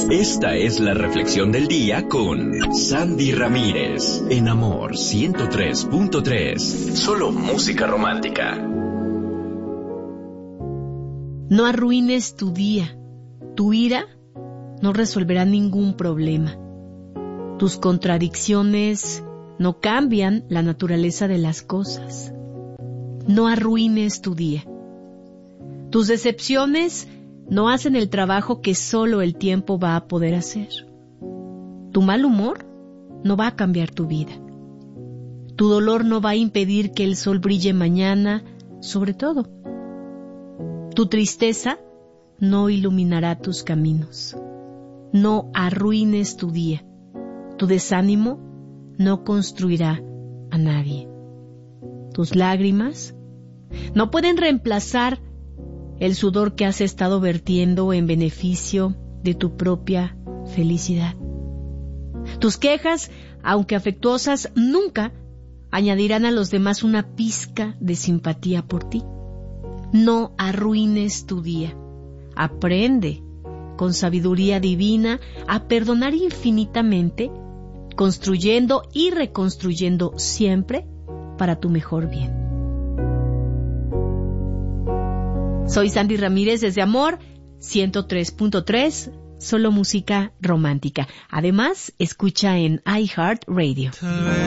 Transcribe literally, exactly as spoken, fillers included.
Esta es la reflexión del día con Sandy Ramírez, en Amor ciento tres punto tres. Solo música romántica. No arruines tu día. Tu ira no resolverá ningún problema. Tus contradicciones no cambian la naturaleza de las cosas. No arruines tu día. Tus decepciones no hacen el trabajo que solo el tiempo va a poder hacer. Tu mal humor no va a cambiar tu vida. Tu dolor no va a impedir que el sol brille mañana, sobre todo. Tu tristeza no iluminará tus caminos. No arruines tu día. Tu desánimo no construirá a nadie. Tus lágrimas no pueden reemplazar el sudor que has estado vertiendo en beneficio de tu propia felicidad. Tus quejas, aunque afectuosas, nunca añadirán a los demás una pizca de simpatía por ti. No arruines tu día. Aprende, con sabiduría divina, a perdonar infinitamente, construyendo y reconstruyendo siempre para tu mejor bien. Soy Sandy Ramírez desde Amor ciento tres punto tres, solo música romántica. Además, escucha en iHeartRadio.